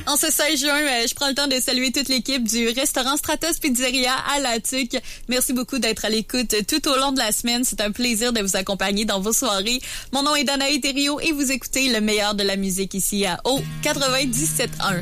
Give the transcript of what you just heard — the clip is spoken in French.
En ce 16 juin, je prends le temps de saluer toute l'équipe du restaurant Stratos Pizzeria à La Tuque. Merci beaucoup d'être à l'écoute tout au long de la semaine. C'est un plaisir de vous accompagner dans vos soirées. Mon nom est Danae Thériault et vous écoutez le meilleur de la musique ici à O 97.1.